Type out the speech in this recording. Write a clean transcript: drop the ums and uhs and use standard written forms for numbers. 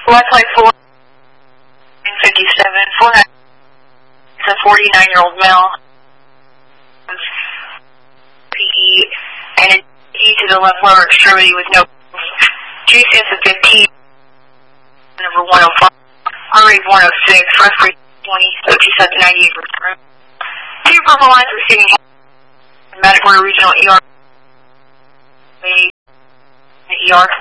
Life Flight 457, 49, it's a 49-year-old male. PE, and an E to the left lower extremity with no GCS of 15, number 105, heart rate 106, respiration 20, OT set to 98%. Two purple lines receiving Matagorda Regional ER. ER.